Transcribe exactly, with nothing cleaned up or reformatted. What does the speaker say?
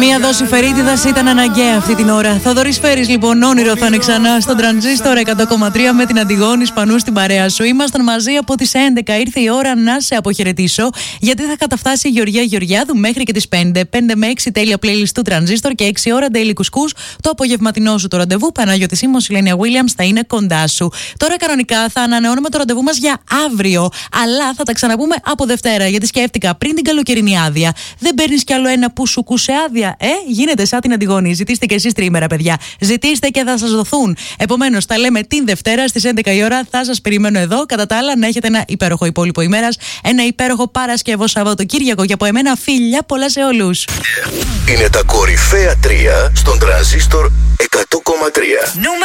Μία δόση φερίτιδας ήταν αναγκαία αυτή την ώρα. Θοδωρής Φέρης, λοιπόν, όνειρο θα είναι ξανά στον Τρανζίστορ εκατό κόμμα τρία με την Αντιγόνη Σπανού στην παρέα σου. Ήμασταν μαζί από τις έντεκα. Ήρθε η ώρα να σε αποχαιρετήσω, γιατί θα καταφτάσει η Γεωργία Γεωργιάδου μέχρι και τις πέντε. πέντε με έξι τέλεια playlist του Τρανζίστορ και έξι ώρα daily κουσκούς. Το απογευματινό σου το ραντεβού. Παναγιώτη Σίμος, Ηλένια Williams θα είναι κοντά σου. Τώρα κανονικά θα ανανεώνουμε το ραντεβού μας για αύριο. Αλλά θα τα ξαναπούμε από Δευτέρα, γιατί σκέφτηκα πριν την καλοκαιρινή άδεια. Δεν παίρνεις κι άλλο ένα που σου κούσε άδεια. Ε, γίνεται σαν την Αντιγόνη. Ζητήστε κι εσείς τρίμερα, παιδιά. Ζητήστε και θα σας δοθούν. Επομένως, τα λέμε την Δευτέρα στις έντεκα η ώρα. Θα σας περιμένω εδώ. Κατά τα άλλα, να έχετε ένα υπέροχο υπόλοιπο ημέρας. Ένα υπέροχο Παρασκευό Σαββατοκύριακο. Και από εμένα, φιλιά πολλά σε όλους. Είναι τα κορυφαία τρία στον Τρανζίστορ εκατό κόμμα τρία.